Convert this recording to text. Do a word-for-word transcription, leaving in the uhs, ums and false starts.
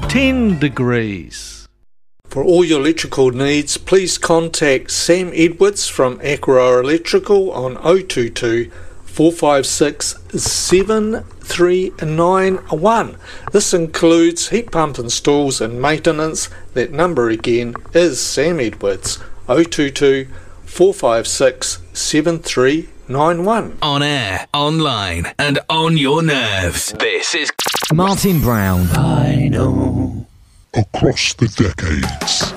ten degrees. For all your electrical needs, please contact Sam Edwards from Aqua Electrical on oh two two, four five six, seven three nine one. This includes heat pump installs and maintenance. That number again is Sam Edwards, oh two two, four five six, seven three nine one. On air, online, and on your nerves. This is Martin Brown. I know. Across the decades.